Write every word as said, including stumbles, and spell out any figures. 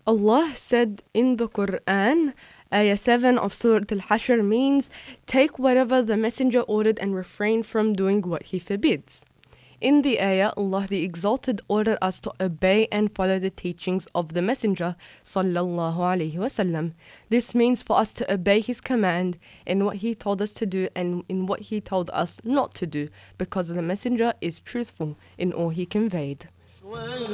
Allah said in the Quran, Ayah seven of Surah Al-Hashr means, take whatever the messenger ordered and refrain from doing what he forbids. In the ayah, Allah the Exalted ordered us to obey and follow the teachings of the Messenger sallallahu alaihi wasallam. This means for us to obey his command in what he told us to do and in what he told us not to do, because the Messenger is truthful in all he conveyed.